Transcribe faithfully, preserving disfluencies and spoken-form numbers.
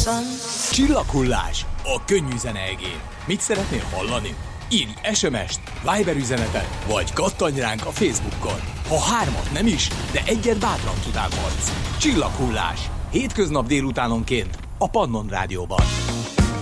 sun. Csillaghullás a könnyű zene egén. Mit szeretnél hallani? Írj es em est, Viber üzenetet, vagy kattanj ránk a Facebookon. Ha hármat nem is, de egyet bátran kívánhatsz. Csillaghullás. Hétköznap délutánonként a Pannon Rádióban.